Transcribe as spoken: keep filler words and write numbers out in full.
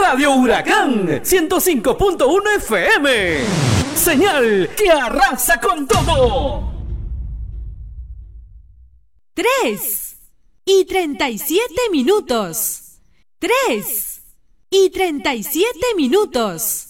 Radio Huracán ciento cinco punto uno F M. Señal que arrasa con todo. Tres y treinta y siete minutos. Tres y treinta y siete minutos.